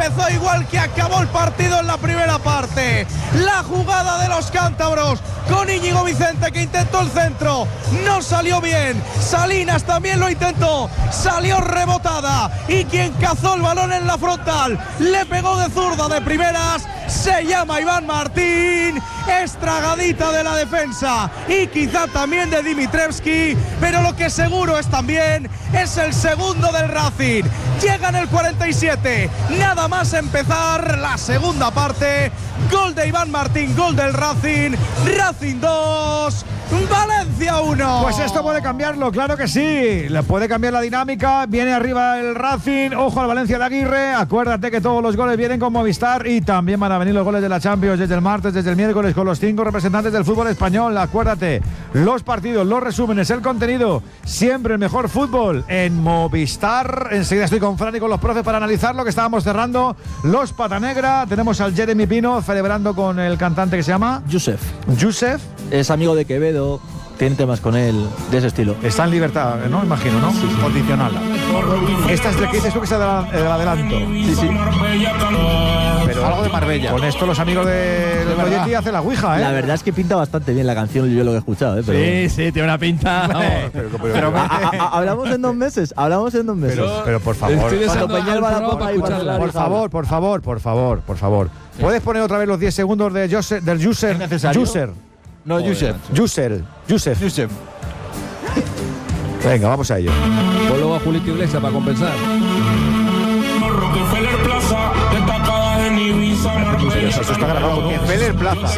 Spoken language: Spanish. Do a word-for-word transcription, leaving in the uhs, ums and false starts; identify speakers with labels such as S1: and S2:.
S1: empezó igual que acabó el partido en la primera parte. La jugada de los cántabros con Íñigo Vicente, que intentó el centro, no salió bien. Salinas también lo intentó, salió rebotada, y quien cazó el balón en la frontal le pegó de zurda de primeras. Se llama Iván Martín. Estragadita de la defensa y quizá también de Dimitrievski, pero lo que seguro es también es el segundo del Racing. Llega en el cuarenta y siete, nada más empezar la segunda parte. Gol de Iván Martín, gol del Racing. Racing dos, Valencia uno.
S2: Pues esto puede cambiarlo, claro que sí. Le puede cambiar la dinámica. Viene arriba el Racing. Ojo al Valencia de Aguirre. Acuérdate que todos los goles vienen con Movistar, y también van a venir los goles de la Champions desde el martes, desde el miércoles, con los cinco representantes del fútbol español. Acuérdate, los partidos, los resúmenes, el contenido, siempre el mejor fútbol en Movistar. Enseguida estoy con Fran y con los profes para analizar lo que estábamos cerrando. Los Pata Negra. Tenemos al Jeremy Pino celebrando con el cantante que se llama
S3: Yusef.
S2: Yusef.
S3: Es amigo de Quevedo, tiene temas con él de ese estilo.
S2: Está en libertad, ¿no? Imagino, ¿no? Sí, sí. Condicional. Esta es la que dices tú, que es el adelanto.
S3: Sí, sí.
S2: Pero algo de Marbella. Con esto los amigos de del Moyetti hacen la ouija, ¿eh?
S3: La verdad es que pinta bastante bien la canción, yo lo que he escuchado, ¿eh? Pero...
S4: Sí, sí, tiene una pinta.
S3: pero, pero, pero, a, a, a, hablamos en dos meses, hablamos en dos meses.
S2: Pero, pero por favor.
S3: Cuando Peñal va a la popa y
S2: por, por favor, por favor, por favor, por favor. ¿Puedes poner otra vez los diez segundos de Jose, del User? User.
S3: No, Yusef.
S2: User. Yusef.
S3: Yusef.
S2: Venga, vamos a ello.
S4: Pues luego a Julito Iglesias para compensar.
S2: Eso está grabado. Rockefeller Plaza.